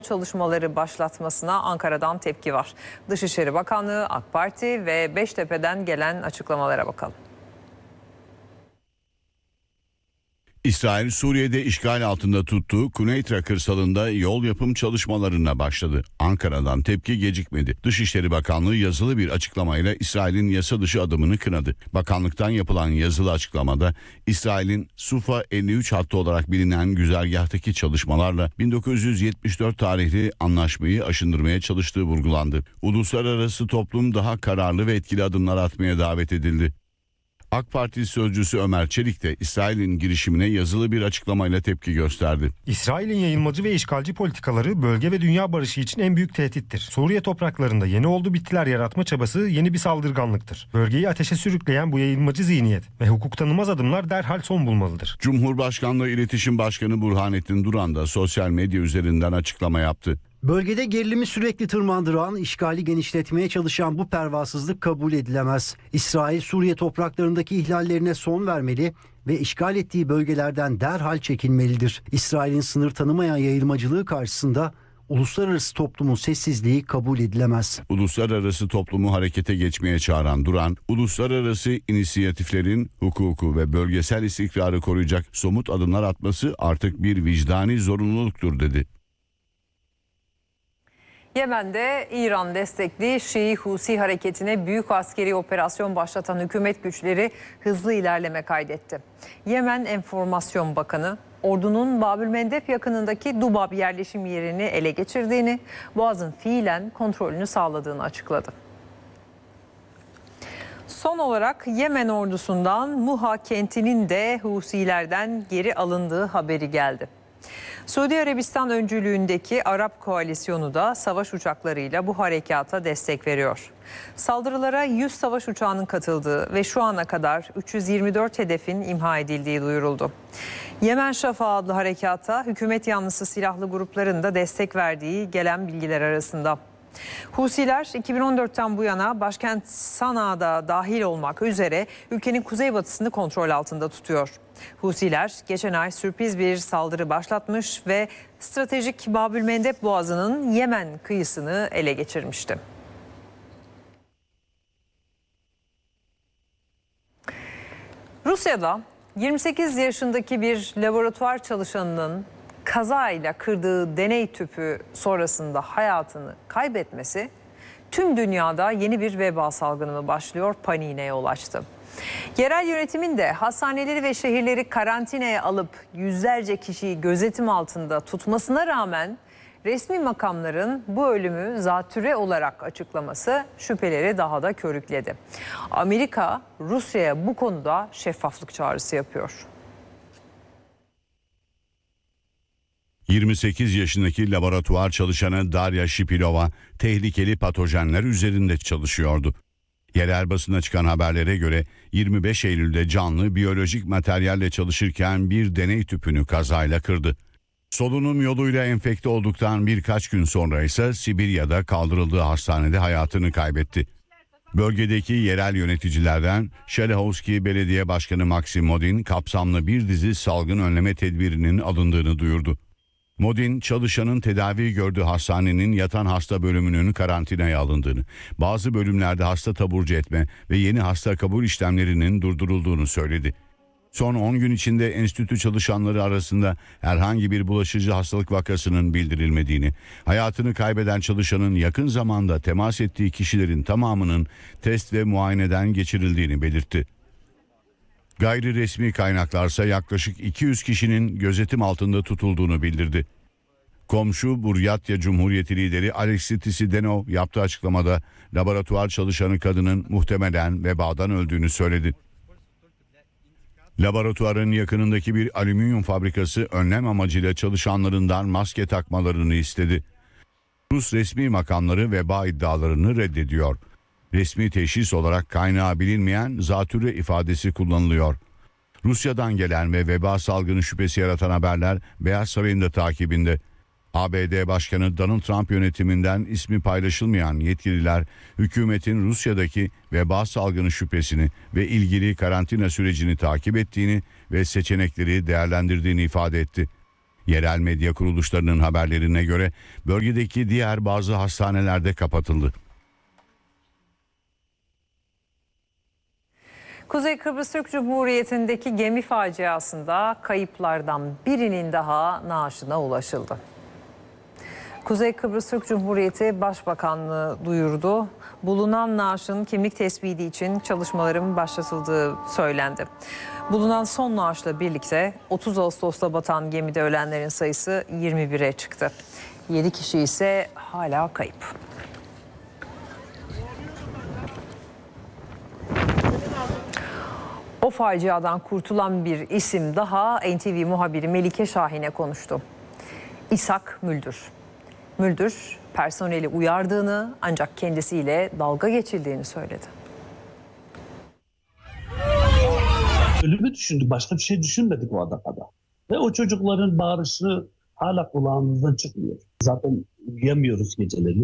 çalışmaları başlatmasına Ankara'dan tepki var. Dışişleri Bakanlığı, AK Parti ve Beştepe'den gelen açıklamalara bakalım. İsrail, Suriye'de işgal altında tuttuğu Kuneytra kırsalında yol yapım çalışmalarına başladı. Ankara'dan tepki gecikmedi. Dışişleri Bakanlığı yazılı bir açıklamayla İsrail'in yasa dışı adımını kınadı. Bakanlıktan yapılan yazılı açıklamada İsrail'in Sufa 53 hattı olarak bilinen güzergahtaki çalışmalarla 1974 tarihli anlaşmayı aşındırmaya çalıştığı vurgulandı. Uluslararası toplum daha kararlı ve etkili adımlar atmaya davet edildi. AK Parti sözcüsü Ömer Çelik de İsrail'in girişimine yazılı bir açıklamayla tepki gösterdi. İsrail'in yayılmacı ve işgalci politikaları bölge ve dünya barışı için en büyük tehdittir. Suriye topraklarında yeni oldu bittiler yaratma çabası yeni bir saldırganlıktır. Bölgeyi ateşe sürükleyen bu yayılmacı zihniyet ve hukuk tanımaz adımlar derhal son bulmalıdır. Cumhurbaşkanlığı İletişim Başkanı Burhanettin Duran da sosyal medya üzerinden açıklama yaptı. Bölgede gerilimi sürekli tırmandıran, işgali genişletmeye çalışan bu pervasızlık kabul edilemez. İsrail, Suriye topraklarındaki ihlallerine son vermeli ve işgal ettiği bölgelerden derhal çekilmelidir. İsrail'in sınır tanımayan yayılmacılığı karşısında uluslararası toplumun sessizliği kabul edilemez. Uluslararası toplumu harekete geçmeye çağıran Duran, uluslararası inisiyatiflerin hukuku ve bölgesel istikrarı koruyacak somut adımlar atması artık bir vicdani zorunluluktur dedi. Yemen'de İran destekli Şii Husi hareketine büyük askeri operasyon başlatan hükümet güçleri hızlı ilerleme kaydetti. Yemen Enformasyon Bakanı, ordunun Babülmendeb yakınındaki Dubab yerleşim yerini ele geçirdiğini, Boğaz'ın fiilen kontrolünü sağladığını açıkladı. Son olarak Yemen ordusundan Muha kentinin de Husilerden geri alındığı haberi geldi. Suudi Arabistan öncülüğündeki Arap koalisyonu da savaş uçaklarıyla bu harekata destek veriyor. Saldırılara 100 savaş uçağının katıldığı ve şu ana kadar 324 hedefin imha edildiği duyuruldu. Yemen Şafağı adlı harekata hükümet yanlısı silahlı grupların da destek verdiği gelen bilgiler arasında. Husiler 2014'ten bu yana başkent Sana'da dahil olmak üzere ülkenin kuzeybatısını kontrol altında tutuyor. Husiler geçen ay sürpriz bir saldırı başlatmış ve stratejik Babülmendeb Boğazı'nın Yemen kıyısını ele geçirmişti. Rusya'da 28 yaşındaki bir laboratuvar çalışanının kazayla kırdığı deney tüpü sonrasında hayatını kaybetmesi tüm dünyada yeni bir veba salgını mı başlıyor paniğine yol açtı. Yerel yönetimin de hastaneleri ve şehirleri karantinaya alıp yüzlerce kişiyi gözetim altında tutmasına rağmen resmi makamların bu ölümü zatürre olarak açıklaması şüpheleri daha da körükledi. Amerika, Rusya'ya bu konuda şeffaflık çağrısı yapıyor. 28 yaşındaki laboratuvar çalışanı Darya Shipilova tehlikeli patojenler üzerinde çalışıyordu. Yerel basına çıkan haberlere göre 25 Eylül'de canlı biyolojik materyalle çalışırken bir deney tüpünü kazayla kırdı. Solunum yoluyla enfekte olduktan birkaç gün sonra ise Sibirya'da kaldırıldığı hastanede hayatını kaybetti. Bölgedeki yerel yöneticilerden Şelehovski Belediye Başkanı Maxim Modin kapsamlı bir dizi salgın önleme tedbirinin alındığını duyurdu. Modin, çalışanın tedavi gördüğü hastanenin yatan hasta bölümünün karantinaya alındığını, bazı bölümlerde hasta taburcu etme ve yeni hasta kabul işlemlerinin durdurulduğunu söyledi. Son 10 gün içinde enstitü çalışanları arasında herhangi bir bulaşıcı hastalık vakasının bildirilmediğini, hayatını kaybeden çalışanın yakın zamanda temas ettiği kişilerin tamamının test ve muayeneden geçirildiğini belirtti. Gayri resmi kaynaklarsa yaklaşık 200 kişinin gözetim altında tutulduğunu bildirdi. Komşu Buryatya Cumhuriyeti lideri Alexis Tisidenov yaptığı açıklamada laboratuvar çalışanı kadının muhtemelen vebadan öldüğünü söyledi. Laboratuvarın yakınındaki bir alüminyum fabrikası önlem amacıyla çalışanlarından maske takmalarını istedi. Rus resmi makamları veba iddialarını reddediyor. Resmi teşhis olarak kaynağı bilinmeyen zatürre ifadesi kullanılıyor. Rusya'dan gelen ve veba salgını şüphesi yaratan haberler Beyaz Saray'ın da takibinde. ABD Başkanı Donald Trump yönetiminden ismi paylaşılmayan yetkililer hükümetin Rusya'daki veba salgını şüphesini ve ilgili karantina sürecini takip ettiğini ve seçenekleri değerlendirdiğini ifade etti. Yerel medya kuruluşlarının haberlerine göre bölgedeki diğer bazı hastaneler de kapatıldı. Kuzey Kıbrıs Türk Cumhuriyeti'ndeki gemi faciasında kayıplardan birinin daha naaşına ulaşıldı. Kuzey Kıbrıs Türk Cumhuriyeti Başbakanlığı duyurdu. Bulunan naaşın kimlik tespiti için çalışmaların başlatıldığı söylendi. Bulunan son naaşla birlikte 30 Ağustos'ta batan gemide ölenlerin sayısı 21'e çıktı. 7 kişi ise hala kayıp. O faciadan kurtulan bir isim daha NTV muhabiri Melike Şahin'e konuştu. İshak Müldür. Müldür personeli uyardığını ancak kendisiyle dalga geçildiğini söyledi. Ölümü düşündük, başka bir şey düşünmedik o adamda. Ve o çocukların bağırışı hala kulağımızdan çıkmıyor. Zaten uyuyamıyoruz geceleri.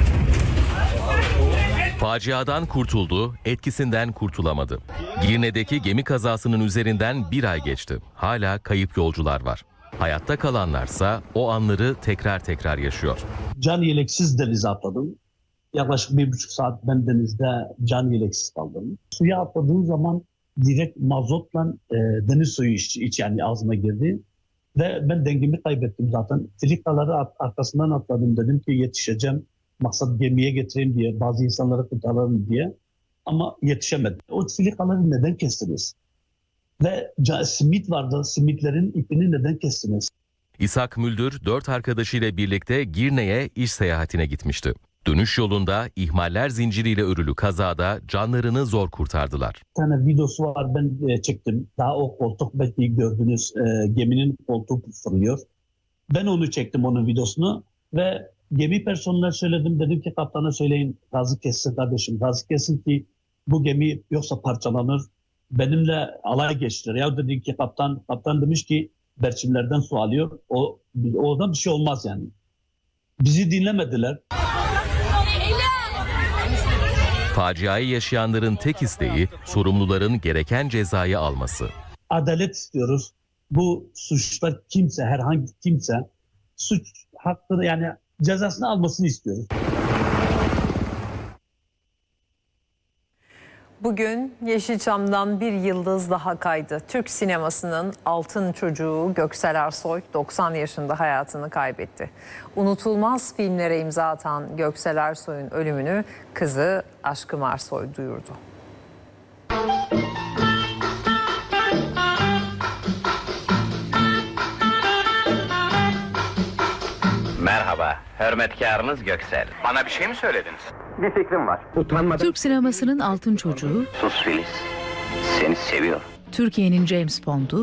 Faciadan kurtuldu, etkisinden kurtulamadı. Girne'deki gemi kazasının üzerinden bir ay geçti. Hala kayıp yolcular var. Hayatta kalanlarsa o anları tekrar yaşıyor. Can yeleksiz denize atladım. Yaklaşık 1,5 saat ben denizde can yeleksiz kaldım. Suya atladığım zaman direkt mazotla deniz suyu yani ağzıma girdi. Ve ben dengemi kaybettim zaten. Filikaları arkasından atladım. Dedim ki yetişeceğim. Maksat gemiye getireyim diye, bazı insanları kurtaralım diye. Ama yetişemedim. O filikaları neden kestiniz? Ve simit vardı. Simitlerin ipini neden kestiniz? İshak Müldür 4 arkadaşıyla birlikte Girne'ye iş seyahatine gitmişti. Dönüş yolunda ihmaller zinciriyle örülü kazada canlarını zor kurtardılar. Bir tane videosu var, ben çektim. Daha o koltuk belki gördünüz, geminin koltuğu fırlıyor. Ben onu çektim, onun videosunu ve gemi personeline söyledim. Dedim ki kaptana söyleyin, gazı kessin kardeşim, gazı kessin ki bu gemi yoksa parçalanır. Benimle alay geçtiler. Ya dedi ki kaptan demiş ki berçimlerden su alıyor. Oradan bir şey olmaz yani. Bizi dinlemediler. Faciayı yaşayanların tek isteği sorumluların gereken cezayı alması. Adalet istiyoruz. Bu suçlar kimse, herhangi kimse suç hakkını yani cezasını almasını istiyoruz. Bugün Yeşilçam'dan bir yıldız daha kaydı. Türk sinemasının altın çocuğu Göksel Ersoy 90 yaşında hayatını kaybetti. Unutulmaz filmlere imza atan Göksel Ersoy'un ölümünü kızı Aşkım Ersoy duyurdu. Merhaba, hürmetkarınız Göksel. Bana bir şey mi söylediniz? Bir fikrim var. Türk sinemasının altın çocuğu, Sus Filiz, seni seviyorum. Türkiye'nin James Bond'u,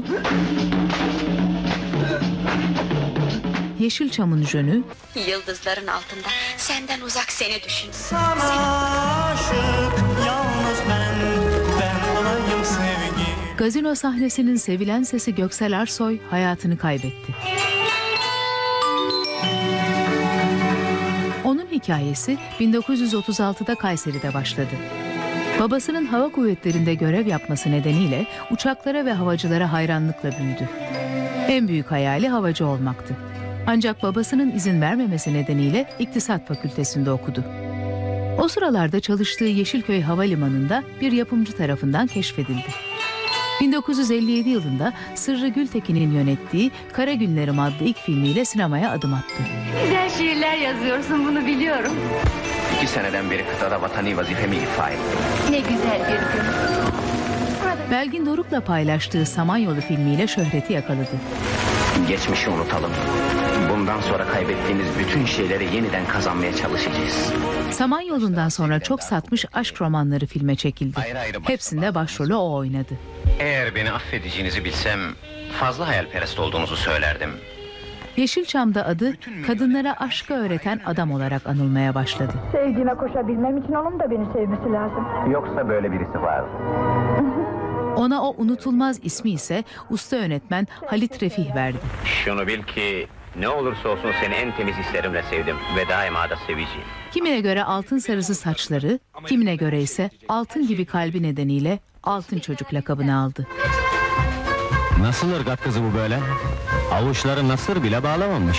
Yeşilçam'ın jönü, Yıldızların altında senden uzak seni düşün. Gazino sahnesinin sevilen sesi Göksel Ersoy hayatını kaybetti. Onun hikayesi 1936'da Kayseri'de başladı. Babasının hava kuvvetlerinde görev yapması nedeniyle uçaklara ve havacılara hayranlıkla büyüdü. En büyük hayali havacı olmaktı. Ancak babasının izin vermemesi nedeniyle İktisat Fakültesinde okudu. O sıralarda çalıştığı Yeşilköy Havalimanı'nda bir yapımcı tarafından keşfedildi. 1957 yılında Sırrı Gültekin'in yönettiği Kara Günlerim adlı ilk filmiyle sinemaya adım attı. Güzel şiirler yazıyorsun, bunu biliyorum. 2 seneden beri kıtada vatani vazifemi ifa ettim. Ne güzel bir gün. Belgin Doruk'la paylaştığı Samanyolu filmiyle şöhreti yakaladı. Geçmişi unutalım. Bundan sonra kaybettiğimiz bütün şeyleri yeniden kazanmaya çalışacağız. Samanyolu'ndan sonra çok satmış aşk romanları filme çekildi. Hepsinde başrolü o oynadı. Eğer beni affedeceğinizi bilsem fazla hayalperest olduğunuzu söylerdim. Yeşilçam'da adı kadınlara aşkı öğreten adam olarak anılmaya başladı. Sevdiğime koşabilmem için onun da beni sevmesi lazım. Yoksa böyle birisi var. Ona o unutulmaz ismi ise usta yönetmen Halit Refih verdi. Şunu bil ki ne olursa olsun seni en temiz hislerimle sevdim ve daima da seveceğim. Kimine göre altın sarısı saçları, kimine göre ise altın gibi kalbi nedeniyle altın çocuk lakabını aldı. Nasıl ırgat kızı bu böyle? Avuçları nasır bile bağlamamış.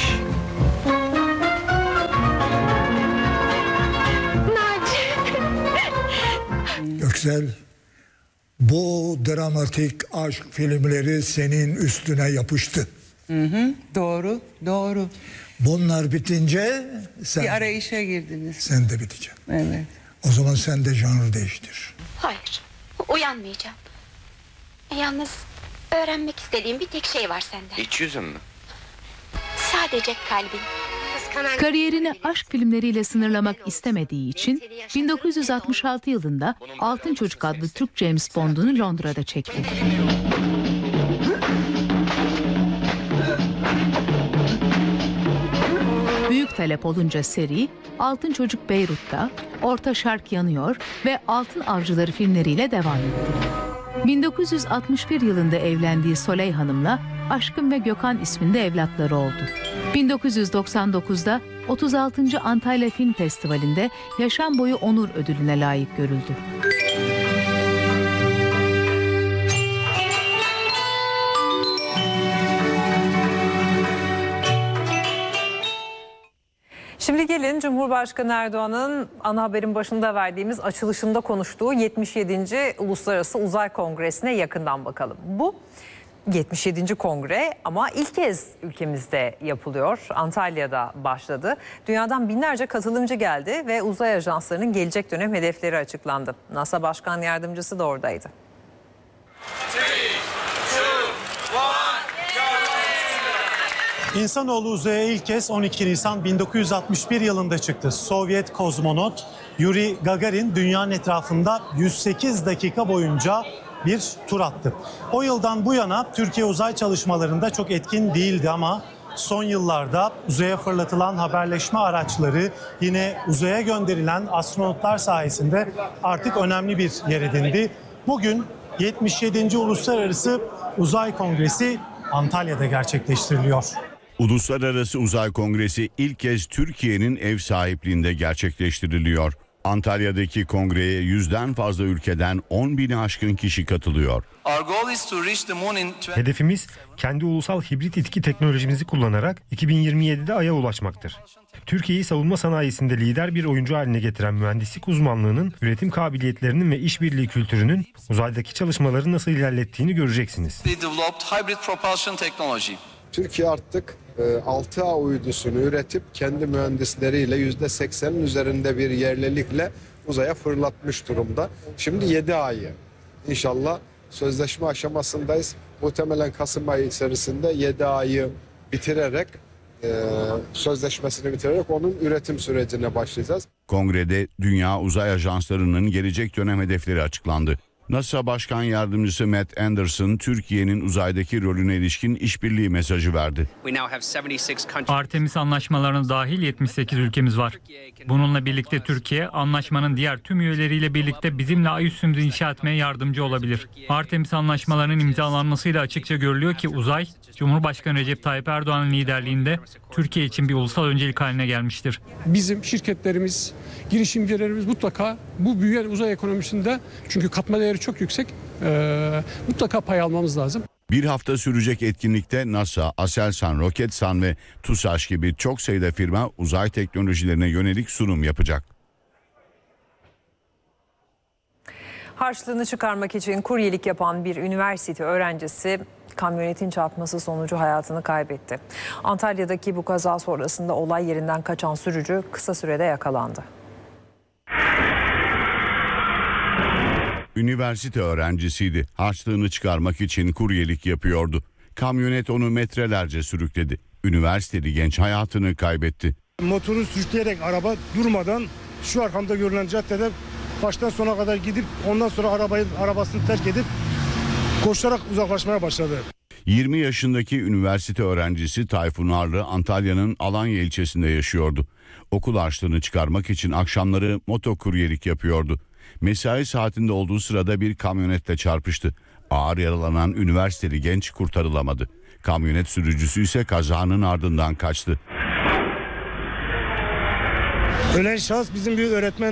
Göksel, bu dramatik aşk filmleri senin üstüne yapıştı. Doğru, doğru. Bunlar bitince sen, Bir arayışa girdiniz. sen de biteceksin. Evet. O zaman sen de janr değiştir. Hayır, uyanmayacağım. Yalnız öğrenmek istediğim bir tek şey var senden. İç yüzün mü? Sadece kalbin. Kariyerini aşk filmleriyle sınırlamak istemediği için 1966 yılında Altın Çocuk adlı Türk James Bond'unu Londra'da çekti. Büyük talep olunca seri Altın Çocuk Beyrut'ta, Orta Şark Yanıyor ve Altın Avcıları filmleriyle devam etti. 1961 yılında evlendiği Soley Hanım'la Aşkın ve Gökhan isminde evlatları oldu. 1999'da 36. Antalya Film Festivali'nde Yaşam Boyu Onur Ödülü'ne layık görüldü. Şimdi gelin Cumhurbaşkanı Erdoğan'ın ana haberin başında verdiğimiz açılışında konuştuğu 77. Uluslararası Uzay Kongresi'ne yakından bakalım. Bu 77. kongre ama ilk kez ülkemizde yapılıyor. Antalya'da başladı. Dünyadan binlerce katılımcı geldi ve uzay ajanslarının gelecek dönem hedefleri açıklandı. NASA Başkan Yardımcısı da oradaydı. İnsanoğlu uzaya ilk kez 12 Nisan 1961 yılında çıktı. Sovyet kozmonot Yuri Gagarin dünyanın etrafında 108 dakika boyunca bir tur attı. O yıldan bu yana Türkiye uzay çalışmalarında çok etkin değildi ama son yıllarda uzaya fırlatılan haberleşme araçları, yine uzaya gönderilen astronotlar sayesinde artık önemli bir yer edindi. Bugün 77. Uluslararası Uzay Kongresi Antalya'da gerçekleştiriliyor. Uluslararası Uzay Kongresi ilk kez Türkiye'nin ev sahipliğinde gerçekleştiriliyor. Antalya'daki kongreye 100'den fazla ülkeden 10.000'e aşkın kişi katılıyor. Hedefimiz kendi ulusal hibrit itki teknolojimizi kullanarak 2027'de Ay'a ulaşmaktır. Türkiye'yi savunma sanayisinde lider bir oyuncu haline getiren mühendislik uzmanlığının, üretim kabiliyetlerinin ve işbirliği kültürünün uzaydaki çalışmaları nasıl ilerlettiğini göreceksiniz. Türkiye artık 6A uydusunu üretip kendi mühendisleriyle %80'in üzerinde bir yerlilikle uzaya fırlatmış durumda. Şimdi 7A'yı inşallah sözleşme aşamasındayız. Muhtemelen Kasım ayı içerisinde 7A'yı bitirerek sözleşmesini bitirerek onun üretim sürecine başlayacağız. Kongrede Dünya Uzay Ajanslarının gelecek dönem hedefleri açıklandı. NASA Başkan Yardımcısı Matt Anderson, Türkiye'nin uzaydaki rolüne ilişkin işbirliği mesajı verdi. Artemis anlaşmalarına dahil 78 ülkemiz var. Bununla birlikte Türkiye, anlaşmanın diğer tüm üyeleriyle birlikte bizimle ay üstümüzü inşa etmeye yardımcı olabilir. Artemis anlaşmalarının imzalanmasıyla açıkça görülüyor ki uzay, Cumhurbaşkanı Recep Tayyip Erdoğan'ın liderliğinde Türkiye için bir ulusal öncelik haline gelmiştir. Bizim şirketlerimiz, girişimcilerimiz mutlaka bu büyüyen uzay ekonomisinde, çünkü katma değeri çok yüksek, mutlaka pay almamız lazım. Bir hafta sürecek etkinlikte NASA, Aselsan, Roketsan ve TUSAŞ gibi çok sayıda firma uzay teknolojilerine yönelik sunum yapacak. Harçlığını çıkarmak için kuryelik yapan bir üniversite öğrencisi kamyonetin çarpması sonucu hayatını kaybetti. Antalya'daki bu kaza sonrasında olay yerinden kaçan sürücü kısa sürede yakalandı. Üniversite öğrencisiydi. Harçlığını çıkarmak için kuryelik yapıyordu. Kamyonet onu metrelerce sürükledi. Üniversiteli genç hayatını kaybetti. Motoru sürükleyerek araba durmadan şu arkamda görülen caddede baştan sona kadar gidip ondan sonra arabasını terk edip koşarak uzaklaşmaya başladı. 20 yaşındaki üniversite öğrencisi Tayfun Arlı Antalya'nın Alanya ilçesinde yaşıyordu. Okul harçlığını çıkarmak için akşamları motokuryelik yapıyordu. Mesai saatinde olduğu sırada bir kamyonetle çarpıştı. Ağır yaralanan üniversiteli genç kurtarılamadı. Kamyonet sürücüsü ise kazanın ardından kaçtı. Ölen şahıs bizim bir öğretmen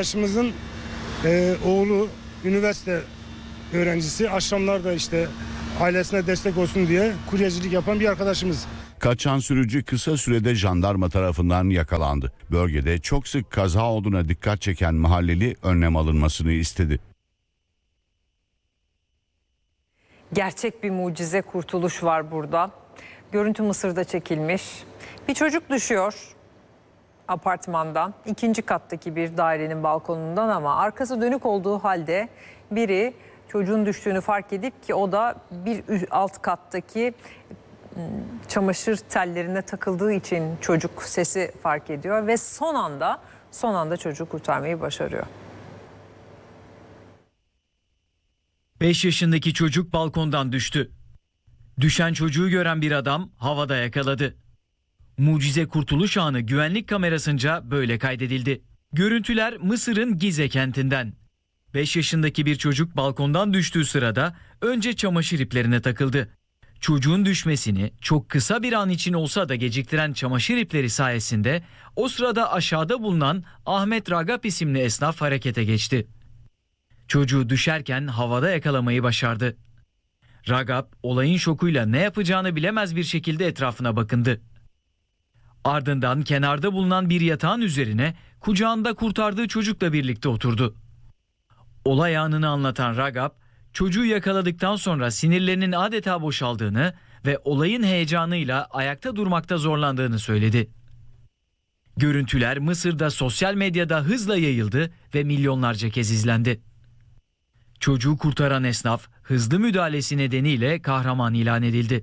arkadaşımızın oğlu, üniversite öğrencisi. Akşamlarda işte ailesine destek olsun diye kuryecilik yapan bir arkadaşımız. Kaçan sürücü kısa sürede jandarma tarafından yakalandı. Bölgede çok sık kaza olduğuna dikkat çeken mahalleli önlem alınmasını istedi. Gerçek bir mucize kurtuluş var burada. Görüntü Mısır'da çekilmiş. Bir çocuk düşüyor apartmandan, 2. kattaki bir dairenin balkonundan ama arkası dönük olduğu halde biri çocuğun düştüğünü fark edip ki o da bir alt kattaki çamaşır tellerine takıldığı için çocuk sesi fark ediyor ve son anda çocuğu kurtarmayı başarıyor. 5 yaşındaki çocuk balkondan düştü. Düşen çocuğu gören bir adam havada yakaladı. Mucize kurtuluş anı güvenlik kamerasınca böyle kaydedildi. Görüntüler Mısır'ın Gize kentinden. 5 yaşındaki bir çocuk balkondan düştüğü sırada önce çamaşır iplerine takıldı. Çocuğun düşmesini çok kısa bir an için olsa da geciktiren çamaşır ipleri sayesinde o sırada aşağıda bulunan Ahmet Ragap isimli esnaf harekete geçti. Çocuğu düşerken havada yakalamayı başardı. Ragap olayın şokuyla ne yapacağını bilemez bir şekilde etrafına bakındı. Ardından kenarda bulunan bir yatağın üzerine kucağında kurtardığı çocukla birlikte oturdu. Olay anını anlatan Ragap, çocuğu yakaladıktan sonra sinirlerinin adeta boşaldığını ve olayın heyecanıyla ayakta durmakta zorlandığını söyledi. Görüntüler Mısır'da sosyal medyada hızla yayıldı ve milyonlarca kez izlendi. Çocuğu kurtaran esnaf hızlı müdahalesi nedeniyle kahraman ilan edildi.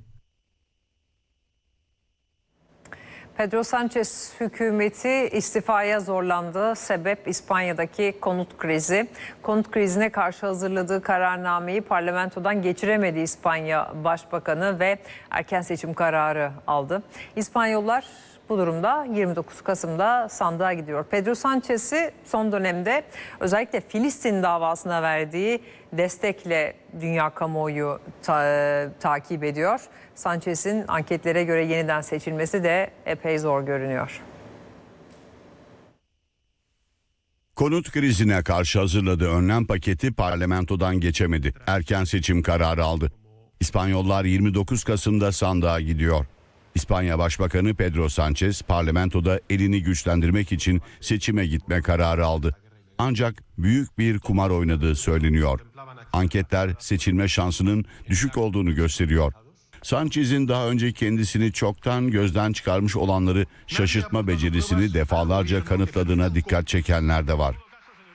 Pedro Sánchez hükümeti istifaya zorlandı. Sebep İspanya'daki konut krizi. Konut krizine karşı hazırladığı kararnameyi parlamentodan geçiremedi İspanya Başbakanı ve erken seçim kararı aldı. İspanyollar bu durumda 29 Kasım'da sandığa gidiyor. Pedro Sánchez'i son dönemde özellikle Filistin davasına verdiği destekle dünya kamuoyu takip ediyor. Sánchez'in anketlere göre yeniden seçilmesi de epey zor görünüyor. Konut krizine karşı hazırladığı önlem paketi parlamentodan geçemedi. Erken seçim kararı aldı. İspanyollar 29 Kasım'da sandığa gidiyor. İspanya Başbakanı Pedro Sánchez parlamentoda elini güçlendirmek için seçime gitme kararı aldı. Ancak büyük bir kumar oynadığı söyleniyor. Anketler seçilme şansının düşük olduğunu gösteriyor. Sánchez'in daha önce kendisini çoktan gözden çıkarmış olanları şaşırtma becerisini defalarca kanıtladığına dikkat çekenler de var.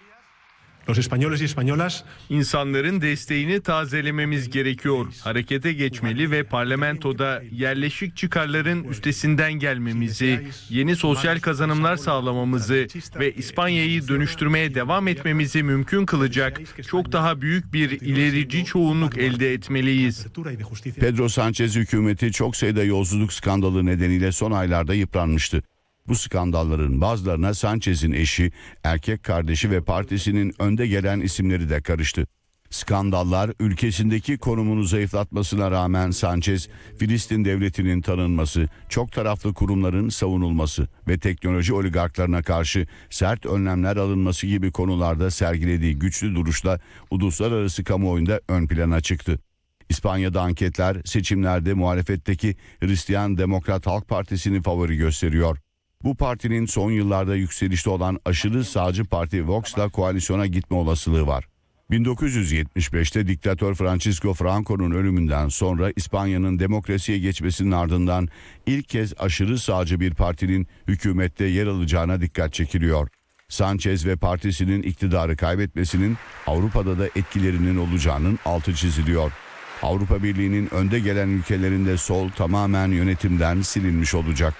İnsanların desteğini tazelememiz gerekiyor. Harekete geçmeli ve parlamentoda yerleşik çıkarların üstesinden gelmemizi, yeni sosyal kazanımlar sağlamamızı ve İspanya'yı dönüştürmeye devam etmemizi mümkün kılacak çok daha büyük bir ilerici çoğunluk elde etmeliyiz. Pedro Sánchez hükümeti çok sayıda yolsuzluk skandalı nedeniyle son aylarda yıpranmıştı. Bu skandalların bazılarına Sánchez'in eşi, erkek kardeşi ve partisinin önde gelen isimleri de karıştı. Skandallar ülkesindeki konumunu zayıflatmasına rağmen Sánchez, Filistin devletinin tanınması, çok taraflı kurumların savunulması ve teknoloji oligarklarına karşı sert önlemler alınması gibi konularda sergilediği güçlü duruşla uluslararası kamuoyunda ön plana çıktı. İspanya'da anketler seçimlerde muhalefetteki Hristiyan Demokrat Halk Partisi'ni favori gösteriyor. Bu partinin son yıllarda yükselişte olan aşırı sağcı parti Vox'la koalisyona gitme olasılığı var. 1975'te diktatör Francisco Franco'nun ölümünden sonra İspanya'nın demokrasiye geçmesinin ardından ilk kez aşırı sağcı bir partinin hükümette yer alacağına dikkat çekiliyor. Sánchez ve partisinin iktidarı kaybetmesinin Avrupa'da da etkilerinin olacağının altı çiziliyor. Avrupa Birliği'nin önde gelen ülkelerinde sol tamamen yönetimden silinmiş olacak.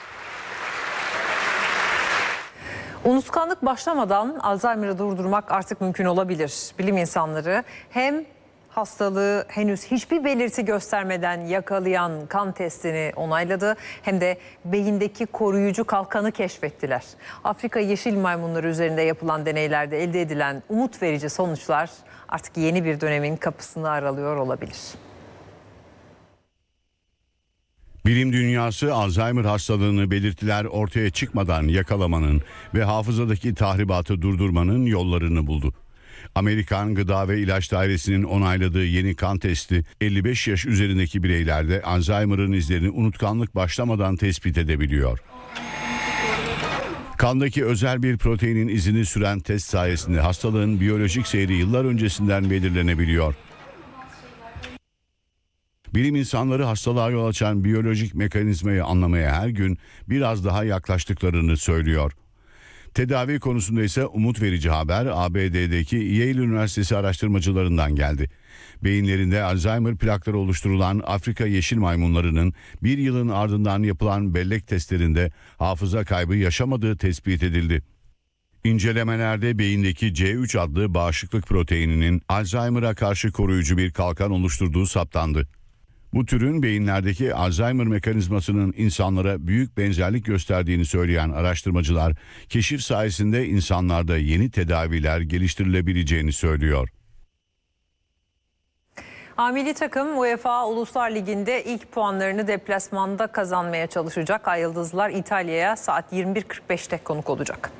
Unutkanlık başlamadan Alzheimer'ı durdurmak artık mümkün olabilir. Bilim insanları hem hastalığı henüz hiçbir belirti göstermeden yakalayan kan testini onayladı hem de beyindeki koruyucu kalkanı keşfettiler. Afrika yeşil maymunları üzerinde yapılan deneylerde elde edilen umut verici sonuçlar artık yeni bir dönemin kapısını aralıyor olabilir. Bilim dünyası Alzheimer hastalığını belirtiler ortaya çıkmadan yakalamanın ve hafızadaki tahribatı durdurmanın yollarını buldu. Amerikan Gıda ve İlaç Dairesi'nin onayladığı yeni kan testi 55 yaş üzerindeki bireylerde Alzheimer'ın izlerini unutkanlık başlamadan tespit edebiliyor. Kandaki özel bir proteinin izini süren test sayesinde hastalığın biyolojik seyri yıllar öncesinden belirlenebiliyor. Bilim insanları hastalığa yol açan biyolojik mekanizmayı anlamaya her gün biraz daha yaklaştıklarını söylüyor. Tedavi konusunda ise umut verici haber ABD'deki Yale Üniversitesi araştırmacılarından geldi. Beyinlerinde Alzheimer plakları oluşturulan Afrika yeşil maymunlarının bir yılın ardından yapılan bellek testlerinde hafıza kaybı yaşamadığı tespit edildi. İncelemelerde beyindeki C3 adlı bağışıklık proteininin Alzheimer'a karşı koruyucu bir kalkan oluşturduğu saptandı. Bu türün beyinlerdeki Alzheimer mekanizmasının insanlara büyük benzerlik gösterdiğini söyleyen araştırmacılar, keşif sayesinde insanlarda yeni tedaviler geliştirilebileceğini söylüyor. Milli takım UEFA Uluslar Ligi'nde ilk puanlarını deplasmanda kazanmaya çalışacak. Ay Yıldızlar İtalya'ya saat 21.45'te konuk olacak.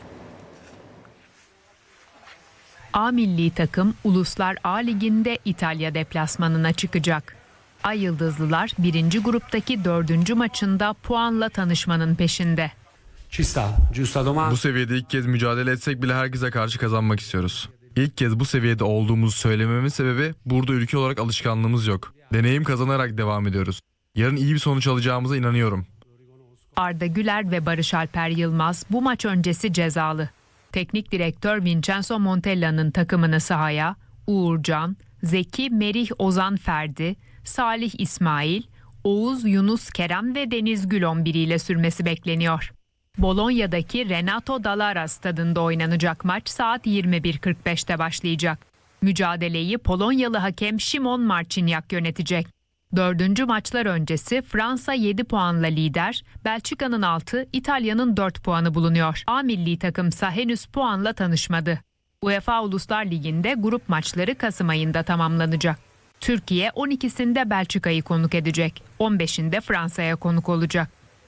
A milli takım Uluslar A Ligi'nde İtalya deplasmanına çıkacak. Ay Yıldızlılar 1. gruptaki 4. maçında puanla tanışmanın peşinde. Bu seviyede ilk kez mücadele etsek bile herkese karşı kazanmak istiyoruz. İlk kez bu seviyede olduğumuzu söylememin sebebi burada ülke olarak alışkanlığımız yok. Deneyim kazanarak devam ediyoruz. Yarın iyi bir sonuç alacağımıza inanıyorum. Arda Güler ve Barış Alper Yılmaz bu maç öncesi cezalı. Teknik direktör Vincenzo Montella'nın takımını sahaya Uğurcan, Zeki, Merih, Ozan Ferdi, Salih İsmail, Oğuz, Yunus, Kerem ve Deniz Gül 11'iyle sürmesi bekleniyor. Bolonya'daki Renato Dallara stadında oynanacak maç saat 21.45'te başlayacak. Mücadeleyi Polonyalı hakem Szymon Marciniak yönetecek. 4. maçlar öncesi Fransa 7 puanla lider, Belçika'nın 6, İtalya'nın 4 puanı bulunuyor. A milli takımsa henüz puanla tanışmadı. UEFA Uluslar Ligi'nde grup maçları Kasım ayında tamamlanacak. Türkiye 12'sinde Belçika'yı konuk edecek, 15'inde Fransa'ya konuk olacak.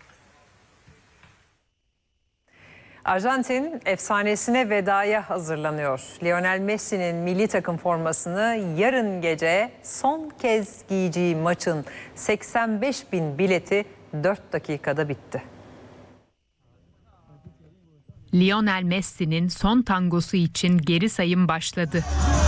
Arjantin efsanesine vedaya hazırlanıyor. Lionel Messi'nin milli takım formasını yarın gece son kez giyeceği maçın 85.000 bileti 4 dakikada bitti. Lionel Messi'nin son tangosu için geri sayım başladı.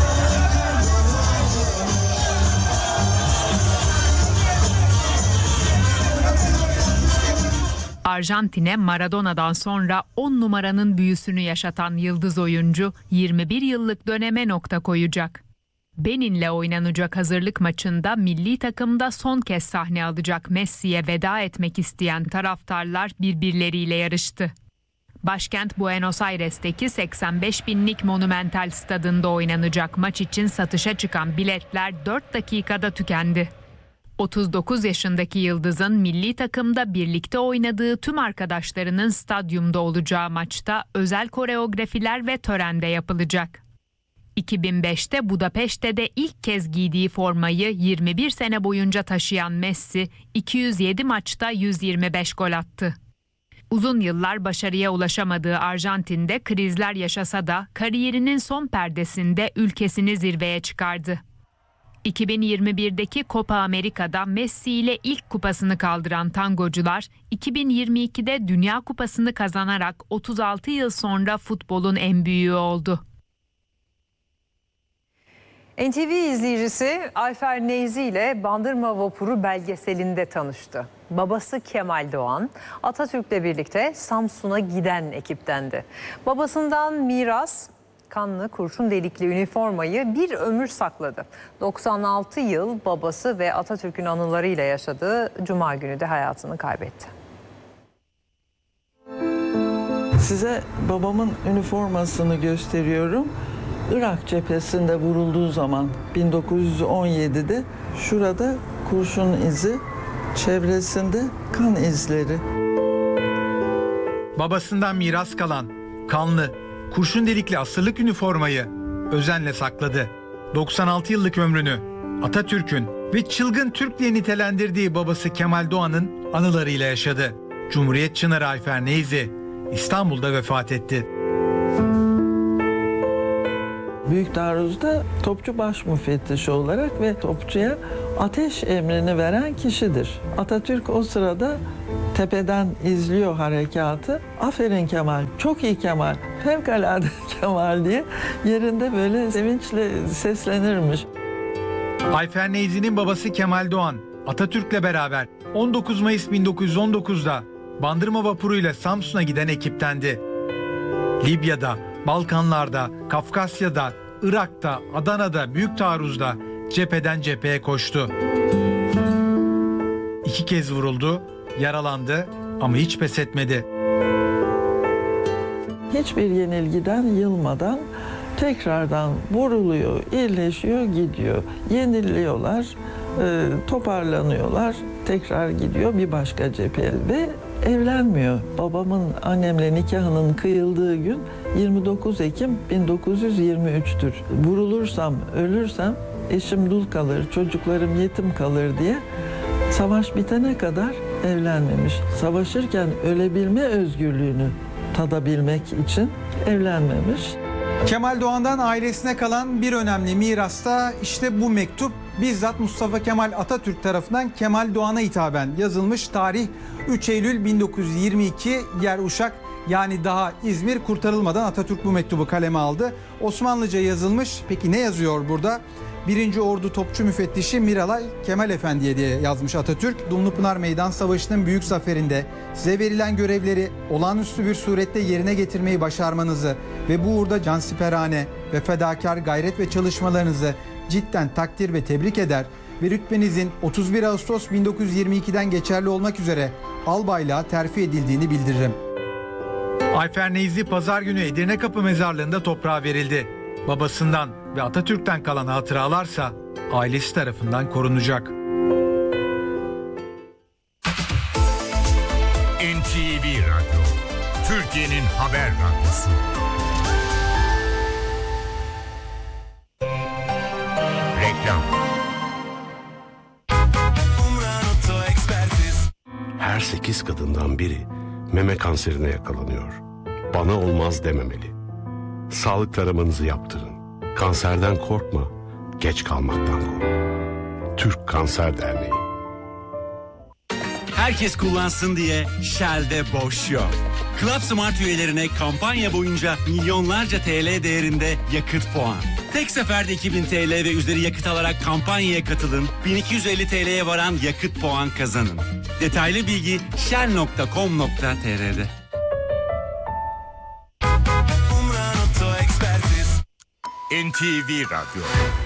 Arjantin'e Maradona'dan sonra 10 numaranın büyüsünü yaşatan yıldız oyuncu 21 yıllık döneme nokta koyacak. Benin'le oynanacak hazırlık maçında milli takımda son kez sahne alacak Messi'ye veda etmek isteyen taraftarlar birbirleriyle yarıştı. Başkent Buenos Aires'teki 85 binlik Monumental Stadında oynanacak maç için satışa çıkan biletler 4 dakikada tükendi. 39 yaşındaki yıldızın milli takımda birlikte oynadığı tüm arkadaşlarının stadyumda olacağı maçta özel koreografiler ve törende yapılacak. 2005'te Budapeşte'de ilk kez giydiği formayı 21 sene boyunca taşıyan Messi 207 maçta 125 gol attı. Uzun yıllar başarıya ulaşamadığı Arjantin'de krizler yaşasa da kariyerinin son perdesinde ülkesini zirveye çıkardı. 2021'deki Copa Amerika'da Messi ile ilk kupasını kaldıran tangocular 2022'de Dünya Kupası'nı kazanarak 36 yıl sonra futbolun en büyüğü oldu. NTV izleyicisi Ayfer Neyzi ile Bandırma Vapuru belgeselinde tanıştı. Babası Kemal Doğan, Atatürk'le birlikte Samsun'a giden ekiptendi. Babasından miras kanlı kurşun delikli üniformayı bir ömür sakladı. 96 yıl babası ve Atatürk'ün anılarıyla yaşadığı Cuma günü de hayatını kaybetti. Size babamın üniformasını gösteriyorum. Irak cephesinde vurulduğu zaman 1917'de şurada kurşun izi, çevresinde kan izleri. Babasından miras kalan kanlı, kurşun delikli asırlık üniformayı özenle sakladı. 96 yıllık ömrünü Atatürk'ün ve çılgın Türk diye nitelendirdiği babası Kemal Doğan'ın anılarıyla yaşadı. Cumhuriyet Çınarı Ayfer Neyzi İstanbul'da vefat etti. Büyük taarruzda topçu baş müfettişi olarak ve topçuya ateş emrini veren kişidir. Atatürk o sırada tepeden izliyor harekatı. Aferin Kemal, çok iyi Kemal, fevkalade Kemal diye yerinde böyle sevinçle seslenirmiş. Ayfer Neyzi'nin babası Kemal Doğan, Atatürk'le beraber 19 Mayıs 1919'da Bandırma vapuruyla Samsun'a giden ekiptendi. Libya'da, Balkanlar'da, Kafkasya'da, Irak'ta, Adana'da, Büyük Taarruz'da cepheden cepheye koştu. 2 kez vuruldu, yaralandı ama hiç pes etmedi. Hiçbir yenilgiden yılmadan tekrardan vuruluyor, iyileşiyor, gidiyor. Yeniliyorlar, toparlanıyorlar, tekrar gidiyor bir başka cepheye ve evlenmiyor. Babamın annemle nikahının kıyıldığı gün 29 Ekim 1923'tür. Vurulursam, ölürsem eşim dul kalır, çocuklarım yetim kalır diye savaş bitene kadar evlenmemiş. Savaşırken ölebilme özgürlüğünü tadabilmek için evlenmemiş. Kemal Doğan'dan ailesine kalan bir önemli mirasta işte bu mektup bizzat Mustafa Kemal Atatürk tarafından Kemal Doğan'a hitaben yazılmış. Tarih 3 Eylül 1922, yer Uşak, yani daha İzmir kurtarılmadan Atatürk bu mektubu kaleme aldı. Osmanlıca yazılmış. Peki ne yazıyor burada? 1. Ordu Topçu Müfettişi Miralay Kemal Efendi'ye diye yazmış Atatürk. Dumlupınar Meydan Savaşı'nın büyük zaferinde size verilen görevleri olağanüstü bir surette yerine getirmeyi başarmanızı ve bu uğurda cansiperane ve fedakar gayret ve çalışmalarınızı cidden takdir ve tebrik eder ve rütbenizin 31 Ağustos 1922'den geçerli olmak üzere albaylığa terfi edildiğini bildiririm. Ayfer Neyzi pazar günü Edirne Kapı Mezarlığı'nda toprağa verildi. Babasından ve Atatürk'ten kalan hatıralarsa ailesi tarafından korunacak. NTV Radyo, Türkiye'nin haber radyosu. Reklam. Her 8 kadından biri meme kanserine yakalanıyor. Bana olmaz dememeli. Sağlık taramanızı yaptırın. Kanserden korkma, geç kalmaktan kork. Türk Kanser Derneği. Herkes kullansın diye Shell'de boş yok. Club Smart üyelerine kampanya boyunca milyonlarca TL değerinde yakıt puan. Tek seferde 2000 TL ve üzeri yakıt alarak kampanyaya katılın. 1250 TL'ye varan yakıt puan kazanın. Detaylı bilgi shell.com.tr'de. NTV Radyo.